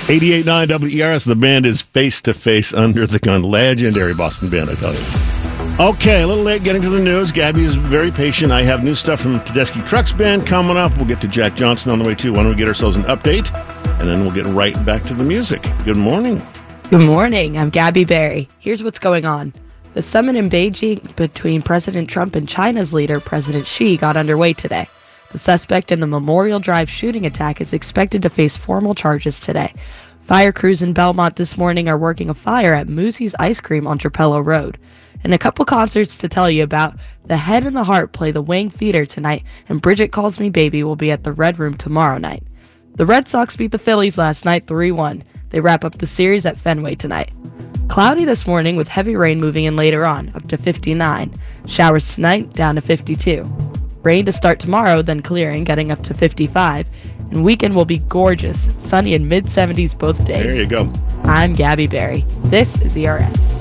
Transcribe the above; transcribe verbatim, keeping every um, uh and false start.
eighty-eight point nine W E R S, the band is Face to Face Under the Gun. Legendary Boston band, I tell you. Okay, a little late getting to the news. Gabby is very patient. I have new stuff from Tedeschi Trucks Band coming up. We'll get to Jack Johnson on the way, too. Why don't we get ourselves an update, and then we'll get right back to the music. Good morning. Good morning. I'm Gabby Berry. Here's what's going on. The summit in Beijing between President Trump and China's leader, President Xi, got underway today. The suspect in the Memorial Drive shooting attack is expected to face formal charges today. Fire crews in Belmont this morning are working a fire at Moosey's Ice Cream on Trapello Road. And a couple concerts to tell you about. The Head and the Heart play the Wang Theater tonight, and Bridget Calls Me Baby will be at the Red Room tomorrow night. The Red Sox beat the Phillies last night three one. They wrap up the series at Fenway tonight. Cloudy this morning with heavy rain moving in later on, up to fifty-nine. Showers tonight, down to fifty-two. Rain to start tomorrow, then clearing, getting up to fifty-five. And weekend will be gorgeous, sunny in mid seventies both days. There you go. I'm Gabby Berry. This is E R S.